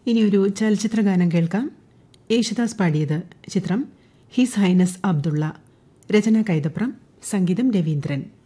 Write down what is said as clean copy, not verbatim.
ഇനിയൊരു ചലച്ചിത്ര ഗാനം കേൾക്കാം. യേശുദാസ് പാടിയത്. ചിത്രം ഹിസ് ഹൈനസ് അബ്ദുള്ള. രചന കൈതപ്രം, സംഗീതം രവീന്ദ്രൻ.